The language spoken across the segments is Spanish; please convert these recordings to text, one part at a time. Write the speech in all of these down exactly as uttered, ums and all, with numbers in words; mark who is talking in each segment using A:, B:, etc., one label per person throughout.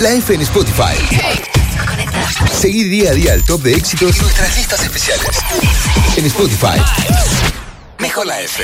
A: la F en Spotify. Seguí día a día el top de éxitos y nuestras listas especiales. En Spotify. Mejor la F.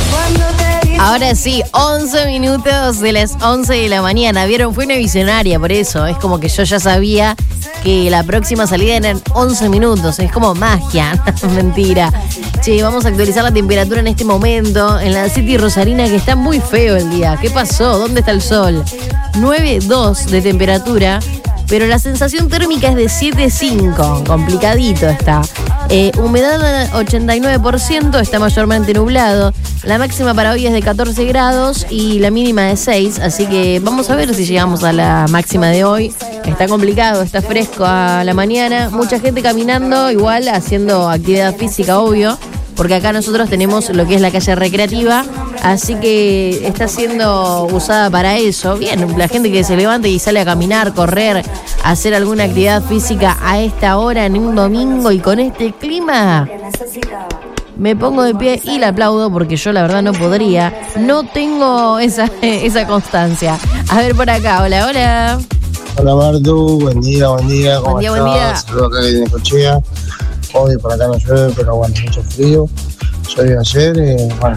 B: Ahora sí, once minutos de las once de la mañana. ¿Vieron? Fue una visionaria, por eso. Es como que yo ya sabía que la próxima salida eran once minutos. Es como magia. Mentira. Che, vamos a actualizar la temperatura en este momento en la City Rosarina, que está muy feo el día. ¿Qué pasó? ¿Dónde está el sol? nueve coma dos de temperatura, pero la sensación térmica es de siete coma cinco. Complicadito está. Eh, humedad ochenta y nueve por ciento, está mayormente nublado. La máxima para hoy es de catorce grados y la mínima de seis, así que vamos a ver si llegamos a la máxima de hoy. Está complicado, está fresco a la mañana. Mucha gente caminando, igual haciendo actividad física, obvio, porque acá nosotros tenemos lo que es la calle recreativa, así que está siendo usada para eso. Bien, la gente que se levanta y sale a caminar, correr, hacer alguna actividad física a esta hora en un domingo y con este clima, me pongo de pie y la aplaudo, porque yo la verdad no podría, no tengo esa, esa constancia. A ver por acá, hola, hola.
C: Hola Martu, buen día, buen día. ¿Cómo
B: Buen día,
C: estás?
B: buen día.
C: Saludos acá de Necochea. Hoy por acá no llueve, pero bueno, mucho frío. Llovió ayer y bueno,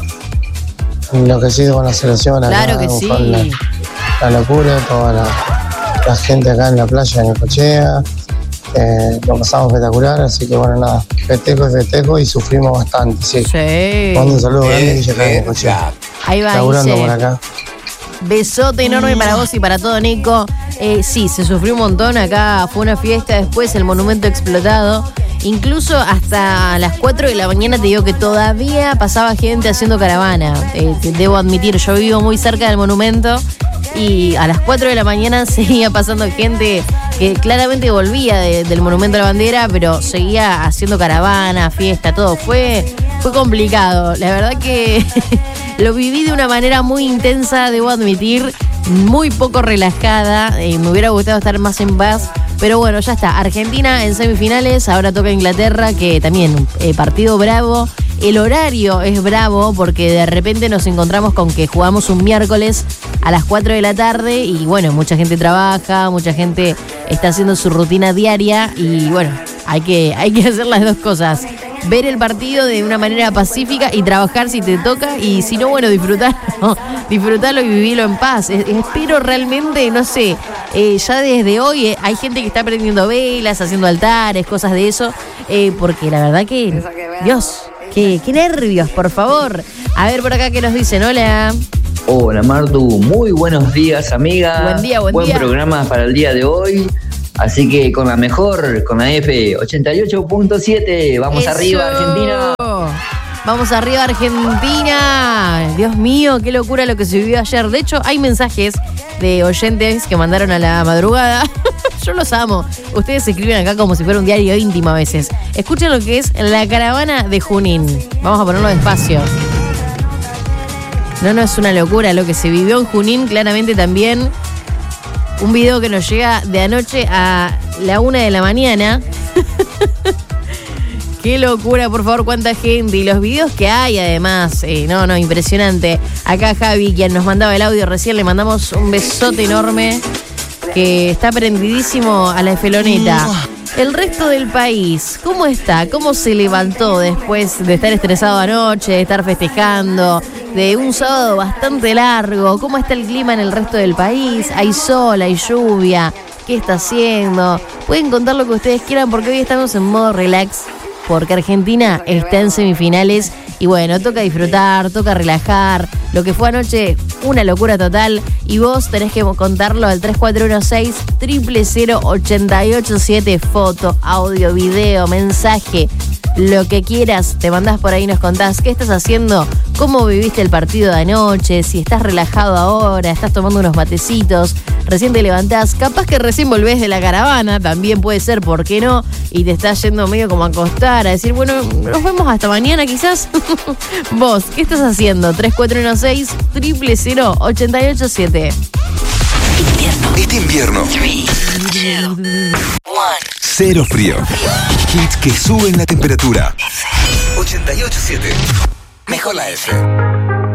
C: enloquecido con la selección acá.
B: Claro que sí.
C: Con la, la locura, toda la, la gente acá en la playa de Necochea. Eh, lo pasamos espectacular, así que bueno, nada, festejo y festejo y sufrimos bastante, sí.
B: Sí.
C: Mando un saludo grande y acá en Necochea.
B: Ahí va,
C: laburando
B: dice.
C: por acá.
B: Besote enorme para vos y para todo, Nico. Eh, sí, se sufrió un montón. Acá fue una fiesta, después el monumento explotado. Incluso hasta las cuatro de la mañana te digo que todavía pasaba gente haciendo caravana. Eh, te debo admitir, yo vivo muy cerca del monumento y a las cuatro de la mañana seguía pasando gente que claramente volvía de, del monumento a la bandera, pero seguía haciendo caravana, fiesta, todo. Fue, fue complicado. La verdad que lo viví de una manera muy intensa, debo admitir, muy poco relajada. Eh, me hubiera gustado estar más en paz. Pero bueno, ya está. Argentina en semifinales, ahora toca Inglaterra, que también eh, partido bravo. El horario es bravo porque de repente nos encontramos con que jugamos un miércoles a las cuatro de la tarde y bueno, mucha gente trabaja, mucha gente está haciendo su rutina diaria y bueno, hay que, hay que hacer las dos cosas. Ver el partido de una manera pacífica y trabajar si te toca y si no, bueno, disfrutarlo, disfrutarlo y vivirlo en paz. Es, espero realmente, no sé, eh, ya desde hoy eh, hay gente que está prendiendo velas, haciendo altares, cosas de eso, eh, porque la verdad que, Dios, qué, qué nervios, por favor. A ver por acá qué nos dicen, hola.
D: Hola Martu, muy buenos días amiga.
B: Buen día, buen,
D: buen
B: día.
D: Buen programa para el día de hoy. Así que con la mejor, con la F ochenta y ocho punto siete, vamos
B: Eso.
D: arriba Argentina.
B: Vamos arriba Argentina. Dios mío, qué locura lo que se vivió ayer. De hecho, hay mensajes de oyentes que mandaron a la madrugada. Yo los amo. Ustedes se escriben acá como si fuera un diario íntimo a veces. Escuchen lo que es la caravana de Junín. Vamos a ponerlo despacio. No, no, es una locura lo que se vivió en Junín, claramente también. Un video que nos llega de anoche a la una de la mañana. Qué locura, por favor, cuánta gente. Y los videos que hay, además. Eh, no, no, impresionante. Acá Javi, quien nos mandaba el audio recién, le mandamos un besote enorme. Que está prendidísimo a la Efeloneta. El resto del país, ¿cómo está? ¿Cómo se levantó después de estar estresado anoche, de estar festejando, de un sábado bastante largo? ¿Cómo está el clima en el resto del país? ¿Hay sol, hay lluvia? ¿Qué está haciendo? Pueden contar lo que ustedes quieran porque hoy estamos en modo relax, porque Argentina está en semifinales y bueno, toca disfrutar, toca relajar. Lo que fue anoche, una locura total. Y vos tenés que contarlo al tres cuatro uno seis, cero cero cero, ocho ocho siete. Foto, audio, video, mensaje, lo que quieras. Te mandás por ahí y nos contás qué estás haciendo, cómo viviste el partido de anoche, si estás relajado ahora, estás tomando unos matecitos, recién te levantás, capaz que recién volvés de la caravana, también puede ser, ¿por qué no? Y te estás yendo medio como a acostar, a decir, bueno, nos vemos hasta mañana quizás. Vos, ¿qué estás haciendo? tres cuatro uno seis, cero cero cero, ocho ocho siete.
A: Invierno. Este invierno. Cero frío. Hits que suben la temperatura. ochenta y ocho punto siete. Mejor la F.